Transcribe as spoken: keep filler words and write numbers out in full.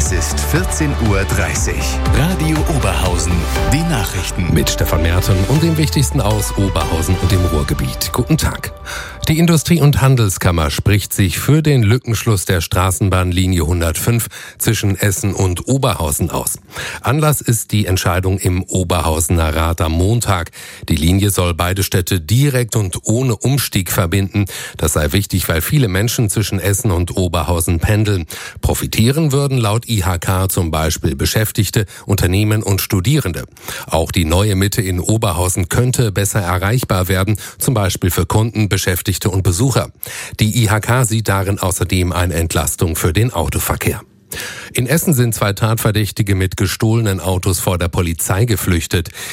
Es ist vierzehn Uhr dreißig. Radio Oberhausen. Die Nachrichten. Mit Stefan Merten und dem Wichtigsten aus Oberhausen und dem Ruhrgebiet. Guten Tag. Die Industrie- und Handelskammer spricht sich für den Lückenschluss der Straßenbahnlinie hundertfünf zwischen Essen und Oberhausen aus. Anlass ist die Entscheidung im Oberhausener Rat am Montag. Die Linie soll beide Städte direkt und ohne Umstieg verbinden. Das sei wichtig, weil viele Menschen zwischen Essen und Oberhausen pendeln. Profitieren würden laut I H K zum Beispiel Beschäftigte, Unternehmen und Studierende. Auch die neue Mitte in Oberhausen könnte besser erreichbar werden, zum Beispiel für Kunden, Beschäftigte und Besucher. Die I H K sieht darin außerdem eine Entlastung für den Autoverkehr. In Essen sind zwei Tatverdächtige mit gestohlenen Autos vor der Polizei geflüchtet.